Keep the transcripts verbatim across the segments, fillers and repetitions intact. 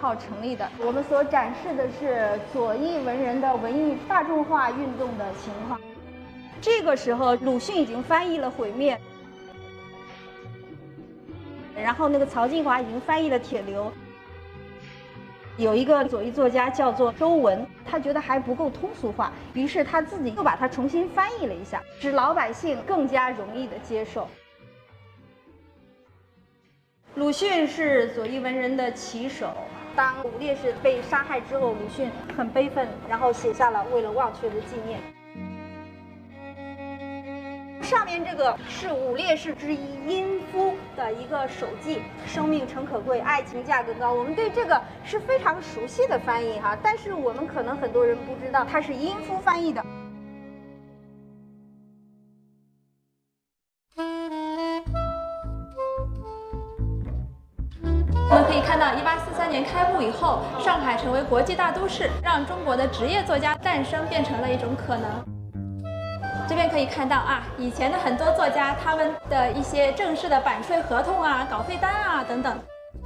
号成立的。我们所展示的是左翼文人的文艺大众化运动的情况。这个时候，鲁迅已经翻译了《毁灭》，然后那个曹金华已经翻译了《铁流》。有一个左翼作家叫做周文，他觉得还不够通俗化，于是他自己又把它重新翻译了一下，使老百姓更加容易的接受。鲁迅是左翼文人的旗手。当武烈士被杀害之后，鲁迅很悲愤，然后写下了《为了忘却的纪念》。上面这个是武烈士之一殷夫的一个手记，生命诚可贵，爱情价更高。我们对这个是非常熟悉的翻译哈，但是我们可能很多人不知道，它是殷夫翻译的。 我们可以看到，一八四三年开埠以后，上海成为国际大都市，让中国的职业作家诞生变成了一种可能。这边可以看到啊，以前的很多作家他们的一些正式的版税合同啊、稿费单啊等等。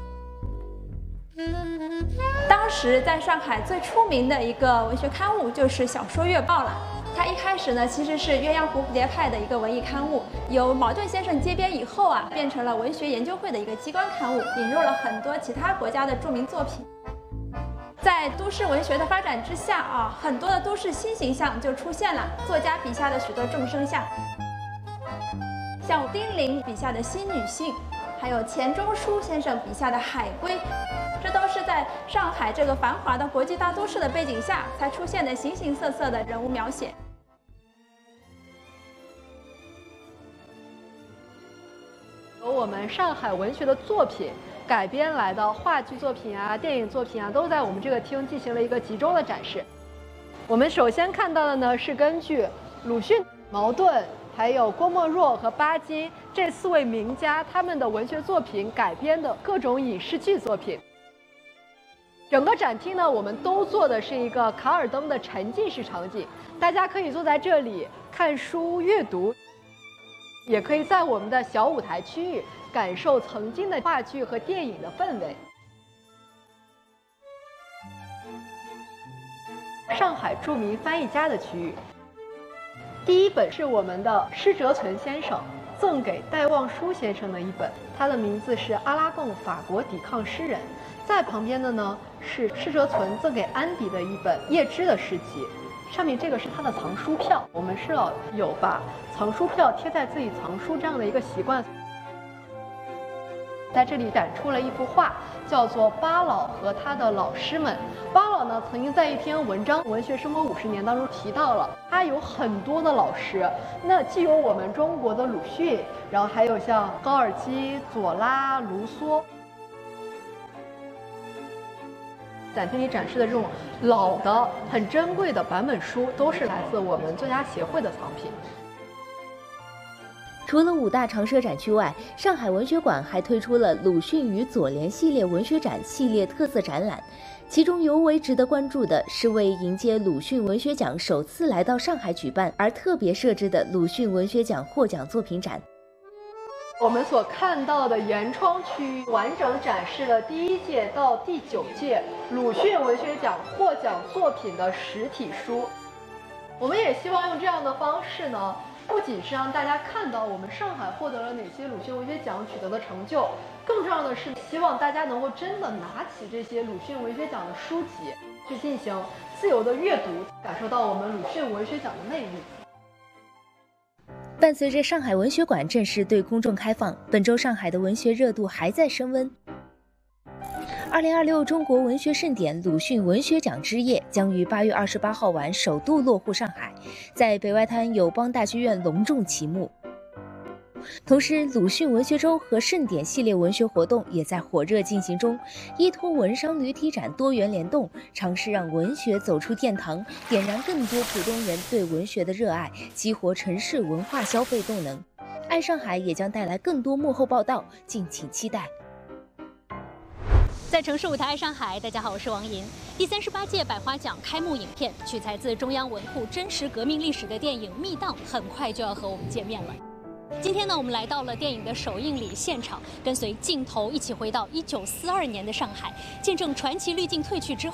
当时在上海最出名的一个文学刊物就是《小说月报》了。它一开始呢其实是鸳鸯蝴蝶派的一个文艺刊物，由茅盾先生接编以后啊，变成了文学研究会的一个机关刊物，引入了很多其他国家的著名作品。在都市文学的发展之下啊，很多的都市新形象就出现了，作家笔下的许多众生相，像丁玲笔下的新女性，还有钱钟书先生笔下的海归，这都是在上海这个繁华的国际大都市的背景下才出现的形形色色的人物描写。 由我们上海文学的作品改编来的话剧作品啊、电影作品啊，都在我们这个厅进行了一个集中的展示。我们首先看到的呢，是根据鲁迅、茅盾、还有郭沫若和巴金这四位名家他们的文学作品改编的各种影视剧作品。整个展厅呢，我们都做的是一个卡尔登的沉浸式场景，大家可以坐在这里看书阅读，也可以在我们的小舞台区域感受曾经的话剧和电影的氛围。上海著名翻译家的区域，第一本是我们的施哲存先生赠给戴望舒先生的一本，它的名字是《阿拉贡法国抵抗诗人》。在旁边的呢是施哲存赠给安迪的一本叶芝的诗集，上面这个是他的藏书票，我们是要有把藏书票贴在自己藏书这样的一个习惯。在这里展出了一幅画，叫做巴老和他的老师们。巴老呢，曾经在一篇文章《文学生活五十年》当中提到了，他有很多的老师。那既有我们中国的鲁迅，然后还有像高尔基、左拉、卢梭。展厅里展示的这种老的、很珍贵的版本书，都是来自我们作家协会的藏品。 除了五大常设展区外，上海文学馆还推出了鲁迅与左联系列文学展系列特色展览，其中尤为值得关注的是为迎接鲁迅文学奖首次来到上海举办而特别设置的鲁迅文学奖获奖作品展。 我们所看到的原创区域完整展示了第一届到第九届鲁迅文学奖获奖作品的实体书。我们也希望用这样的方式呢，不仅是让大家看到我们上海获得了哪些鲁迅文学奖取得的成就，更重要的是希望大家能够真的拿起这些鲁迅文学奖的书籍去进行自由的阅读，感受到我们鲁迅文学奖的魅力。 伴随着上海文学馆正式对公众开放，本周上海的文学热度还在升温。二零二六中国文学盛典鲁迅文学奖之夜将于八月二十八号晚首度落户上海，在北外滩友邦大剧院隆重启幕。同时，鲁迅文学周和盛典系列文学活动也在火热进行中，依托文商旅体展多元联动，尝试让文学走出殿堂，点燃更多普通人对文学的热爱，激活城市文化消费动能。爱上海也将带来更多幕后报道，敬请期待。 在城市舞台爱上海，大家好，我是王莹。第三十八届百花奖开幕影片，取材自中央文库真实革命历史的电影《密档》，很快就要和我们见面了。 今天呢，我们来到了电影的首映礼现场，跟随镜头一起回到一九四二年的上海，见证传奇滤镜褪去之